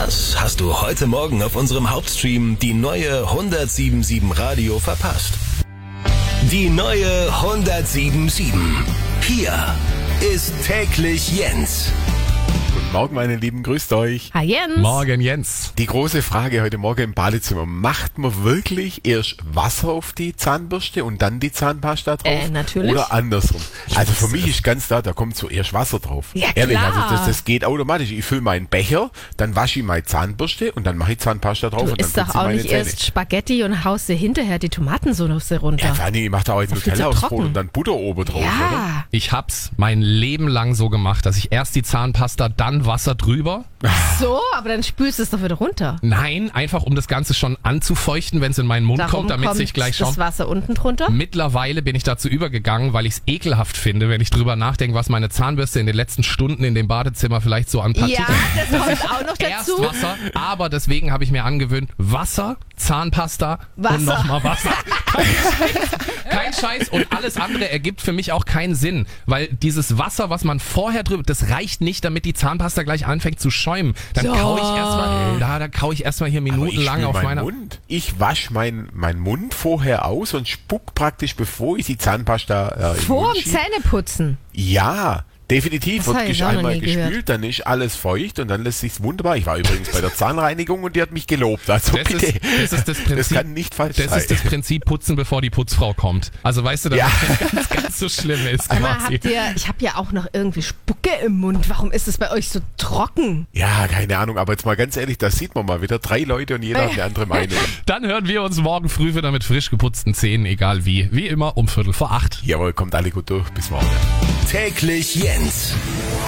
Was hast du heute Morgen auf unserem Hauptstream die neue 107.7 Radio verpasst? Die neue 107.7. Hier ist täglich Jens. Guten Morgen, meine Lieben, grüßt euch. Hi Jens. Morgen, Jens. Die große Frage heute Morgen im Badezimmer. Macht man wirklich erst Wasser auf die Zahnbürste und dann die Zahnpasta drauf? Natürlich. Oder andersrum? Also für mich ist ganz klar, da kommt zuerst Wasser drauf. Ja, Ehrlich, klar. also das geht automatisch. Ich fülle meinen Becher, dann wasche ich meine Zahnbürste und dann mache ich Zahnpasta drauf Du und dann isst doch putze ich auch meine nicht Zähne. erst Spaghetti und haust dir hinterher die Tomatensauce runter. Ja, Fanny, ich mache da auch jetzt Das ist viel Nutella zu aufs Brot trocken. und dann Butter oben drauf, oder? Ja. Ich hab's mein Leben lang so gemacht, dass ich erst die Zahnpasta, dann Wasser drüber. So, aber dann spülst du es doch wieder runter. Nein, einfach um das Ganze schon anzufeuchten, wenn es in meinen Mund Darum kommt, damit kommt sich gleich das Schaum... Wasser unten drunter. Mittlerweile bin ich dazu übergegangen, weil ich es ekelhaft finde, wenn ich drüber nachdenke, was meine Zahnbürste in den letzten Stunden in dem Badezimmer vielleicht so an Ja, Partikeln... das kommt auch noch Erst dazu. Wasser, aber deswegen habe ich mir angewöhnt, Wasser, Zahnpasta Wasser. und nochmal Wasser. Kein Scheiß und alles andere ergibt für mich auch keinen Sinn, weil dieses Wasser, was man vorher drüber, das reicht nicht, damit die Zahnpasta gleich anfängt zu schäumen. Dann kau ich erstmal hier Aber minutenlang ich auf meinen meiner... Mund. Ich wasche meinen Mund vorher aus und spuck praktisch, bevor ich die Zahnpasta im Vor Mund dem schiebe. Zähneputzen. Ja, definitiv. Das hab Wird ich auch noch einmal nie gehört. gespült, dann ist alles feucht und dann lässt sich's wunderbar. Ich war übrigens bei der Zahnreinigung und die hat mich gelobt. Also Das bitte, ist das Prinzip. das kann nicht falsch Das sein. ist das Prinzip Putzen, bevor die Putzfrau kommt. Also weißt du, dass Ja. das ganz so schlimm ist. Sag mal, quasi. ich habe ja auch noch irgendwie Spucke im Mund. Warum ist es bei euch so trocken? Ja, keine Ahnung, aber jetzt mal ganz ehrlich, das sieht man mal wieder. 3 Leute und jeder hat eine andere Meinung. Dann hören wir uns morgen früh wieder mit frisch geputzten Zähnen, egal wie. Wie immer um 7:45. Jawohl, kommt alle gut durch. Bis morgen. Täglich Jens.